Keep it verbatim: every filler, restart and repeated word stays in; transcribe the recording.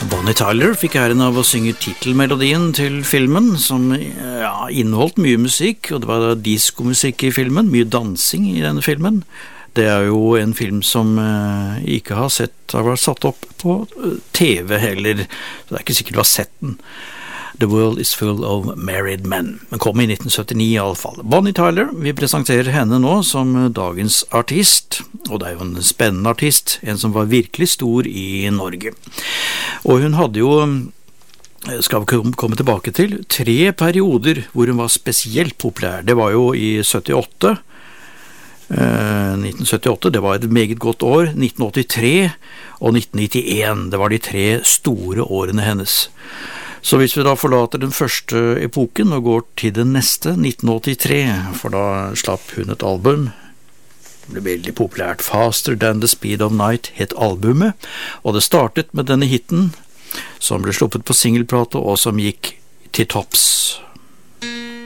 Bonnie Tyler fikk æren av å synge titelmelodien til filmen, som ja, inneholdt mye musikk, og det var diskomusikk i filmen, mye dansing i denne filmen. Det er jo en film som eh, ikke har sett, har vært satt opp på T V heller, så det er ikke sikkert du har sett den. The World is Full of Married Men, men kom i nitten syttini i alle fall. Bonnie Tyler, vi presenterer henne nå som dagens artist, og det er jo en spennende artist, en som var virkelig stor i Norge. Og hun hadde jo, skal vi komme tilbake til, tre perioder hvor hun var spesielt populær. Det var jo i syttiåtte, eh, nitten syttiåtte, det var et meget godt år, nitten åttitre og nitten nittien, det var de tre store årene hennes. Så hvis vi da forlater den første epoken og går til den neste, nitten åttitre, for da slapp hun et album. Det ble veldig populært. Faster Than the Speed of Night het albumet, og det startet med denne hitten, som ble sluppet på singelplate og som gikk til topps.